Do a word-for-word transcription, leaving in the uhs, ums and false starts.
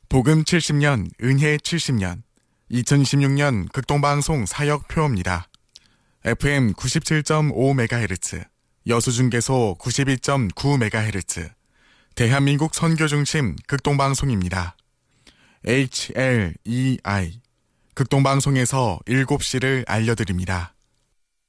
복음 칠십 년, 은혜 칠십 년, 이천이십육 년 극동방송 사역표입니다. 에프엠 구십칠 점 오 메가헤르츠, 여수중계소 구십이 점 구 메가헤르츠, 대한민국 선교중심 극동방송입니다. 에이치 엘 이 아이, 극동방송에서 일곱 시를 알려드립니다.